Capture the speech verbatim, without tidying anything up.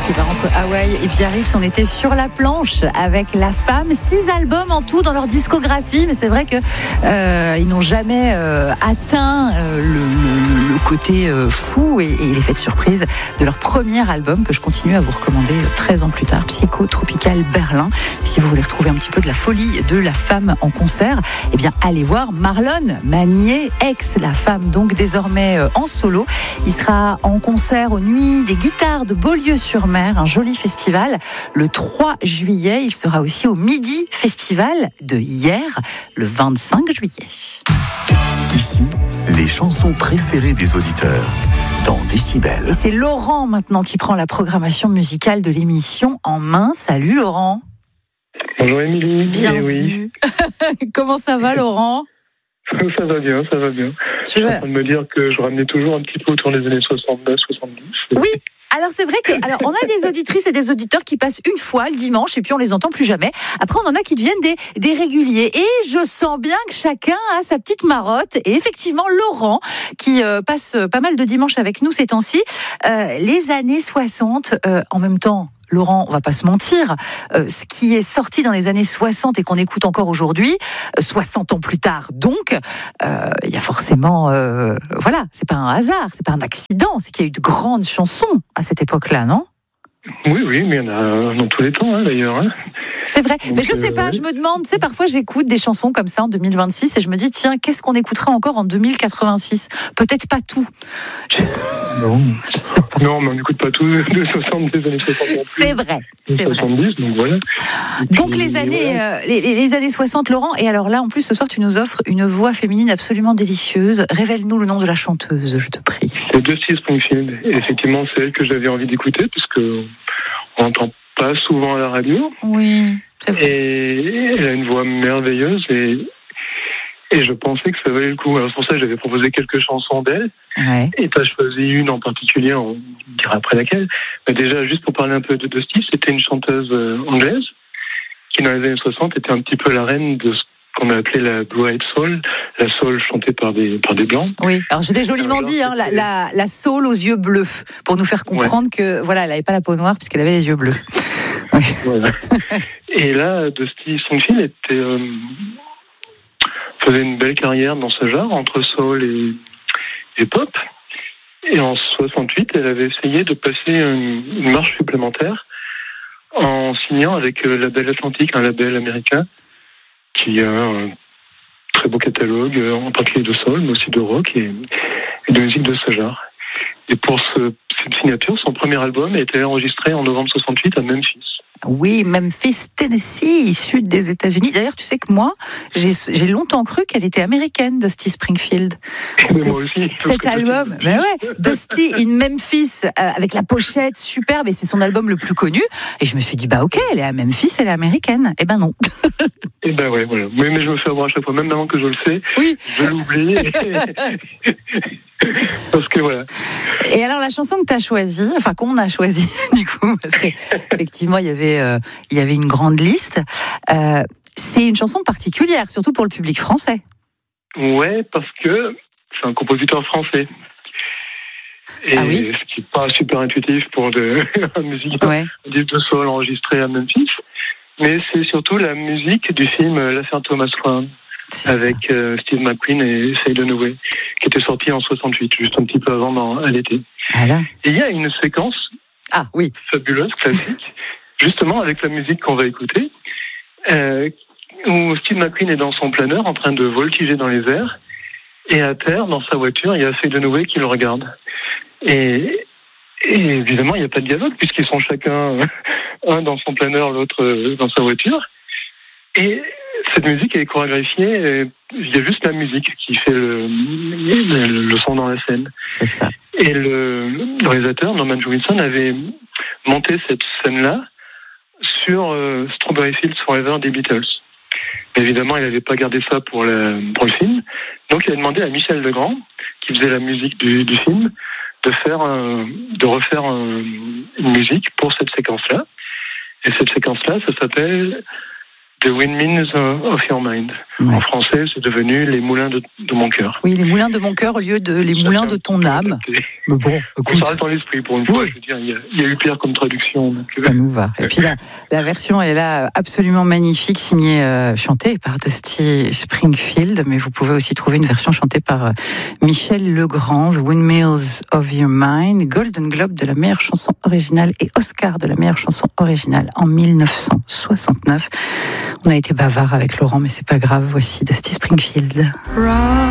quelque part entre Hawaï et Biarritz, on était sur la planche avec La Femme. Six albums en tout dans leur discographie, mais c'est vrai que euh, ils n'ont jamais euh, atteint euh, le, le, le côté euh, fou et, et l'effet de surprise de leur premier album que je continue à vous recommander treize ans plus tard, Psycho Tropical Berlin. Si vous voulez retrouver un petit peu de la folie de La Femme en concert, eh bien allez voir Marlon Manier, ex La Femme, donc désormais euh, en solo. Il sera en concert aux Nuits des Guitares de Beaulieu-sur-Mer, un joli festival, le trois juillet. Il sera aussi au Midi Festival de hier, le vingt-cinq juillet. Ici, les chansons préférées des auditeurs dans Décibel. Et c'est Laurent maintenant qui prend la programmation musicale de l'émission en main. Salut Laurent. Bonjour Émilie. Bienvenue. Eh oui. Comment ça va Laurent ? Ça va bien, ça va bien. Tu je suis en train de me dire que je ramenais toujours un petit peu autour des années soixante-neuf soixante-dix. Oui. Alors c'est vrai que, alors on a des auditrices et des auditeurs qui passent une fois le dimanche et puis on les entend plus jamais. Après on en a qui deviennent des, des réguliers et je sens bien que chacun a sa petite marotte. Et effectivement Laurent qui euh, passe pas mal de dimanches avec nous ces temps-ci, euh, les années soixante euh, en même temps. Laurent, on va pas se mentir, euh, ce qui est sorti dans les années soixante et qu'on écoute encore aujourd'hui, euh, soixante ans plus tard, donc, il euh, y a forcément, euh, voilà, c'est pas un hasard, c'est pas un accident, c'est qu'il y a eu de grandes chansons à cette époque-là, non ? Oui, oui, mais il y en a dans tous les temps, hein, d'ailleurs. Hein. C'est vrai, donc, mais je sais euh, pas, je me demande, tu sais, parfois j'écoute des chansons comme ça en deux mille vingt-six et je me dis, tiens, qu'est-ce qu'on écoutera encore en deux mille quatre-vingt-six ? Peut-être pas tout. Je... Non. Je sais pas. Non, mais on n'écoute pas tout de soixante, des années soixante. C'est vrai, c'est soixante-dix, vrai. Donc voilà. Et donc puis, les années, voilà. euh, les, les années soixante, Laurent, et alors là, en plus, ce soir, tu nous offres une voix féminine absolument délicieuse. Révèle-nous le nom de la chanteuse, je te prie. C'est Dusty Springfield. Et effectivement, c'est elle que j'avais envie d'écouter, puisque on n'entend pas souvent à la radio. Oui, c'est vrai. Et elle a une voix merveilleuse et, et je pensais que ça valait le coup. Alors, c'est pour ça que j'avais proposé quelques chansons d'elle. Ouais. Et tu as choisi une en particulier, on dira après laquelle. Mais déjà, juste pour parler un peu de Dusty, c'était une chanteuse anglaise qui, dans les années soixante, était un petit peu la reine de ce qu'on a appelé la Blue-Eyed Soul, la soul chantée par des, par des blancs. Oui, alors je t'ai joliment dit, hein, la, la, la soul aux yeux bleus, pour nous faire comprendre ouais. que voilà, elle n'avait pas la peau noire puisqu'elle avait les yeux bleus. Oui. Voilà. Et là, Dusty Springfield était, euh, faisait une belle carrière dans ce genre, entre soul et, et pop. Et en soixante-huit, elle avait essayé de passer une, une marche supplémentaire en signant avec le label Atlantique, un label américain, qui a un très beau catalogue, en particulier de soul, mais aussi de rock et, et de musique de ce genre. Et pour ce, cette signature, son premier album a été enregistré en novembre soixante-huit à Memphis. Oui, Memphis, Tennessee, sud des États-Unis. D'ailleurs, tu sais que moi, j'ai, j'ai longtemps cru qu'elle était américaine, Dusty Springfield. Parce moi aussi. Cet album, ben ouais, Dusty in Memphis, euh, avec la pochette superbe, et c'est son album le plus connu. Et je me suis dit, bah ok, elle est à Memphis, elle est américaine. Eh ben non. Eh ben ouais, voilà. Mais, mais je me fais avoir à chaque fois, même avant que je le sais, oui. je l'oublie. Parce que voilà. Et alors la chanson que tu as choisie, enfin qu'on a choisie du coup, parce qu'effectivement il y avait euh, il y avait une grande liste. Euh, c'est une chanson particulière, surtout pour le public français. Ouais, parce que c'est un compositeur français. Et ah oui ce qui n'est pas super intuitif pour de la musique ouais. de soul enregistrée à Memphis. Mais c'est surtout la musique du film L'affaire Thomas Crown. C'est avec euh, Steve McQueen et Faye Dunaway, qui était sorti en soixante-huit, juste un petit peu avant, dans, à l'été. Ah là. Et il y a une séquence ah, oui. fabuleuse, classique, justement avec la musique qu'on va écouter, euh, où Steve McQueen est dans son planeur en train de voltiger dans les airs, et à terre, dans sa voiture, il y a Faye Dunaway qui le regarde. Et, et évidemment, il n'y a pas de dialogue, puisqu'ils sont chacun, un dans son planeur, l'autre dans sa voiture. Et cette musique est chorégraphiée, il y a juste la musique qui fait le, le, le son dans la scène. C'est ça. Et le, le réalisateur, Norman Jewison, avait monté cette scène-là sur euh, Strawberry Fields Forever des Beatles. Mais évidemment, il n'avait pas gardé ça pour, la, pour le film. Donc il a demandé à Michel Legrand, qui faisait la musique du, du film, de, faire un, de refaire un, une musique pour cette séquence-là. Et cette séquence-là, ça s'appelle The Windmills of Your Mind. Ouais. En français, c'est devenu Les moulins de, de mon cœur. Oui, les moulins de mon cœur au lieu de les ça moulins de ton âme. Mais bon, écoute. On s'arrête dans l'esprit pour une fois. Oui. Je veux dire, il y, a, il y a eu pire comme traduction. Donc... Ça nous va. Et puis la, la version est là absolument magnifique, signée, euh, chantée par Dusty Springfield, mais vous pouvez aussi trouver une version chantée par euh, Michel Legrand, The Windmills of Your Mind, Golden Globe de la meilleure chanson originale et Oscar de la meilleure chanson originale en dix-neuf cent soixante-neuf. On a été bavard avec Laurent, mais c'est pas grave. Voici Dusty Springfield.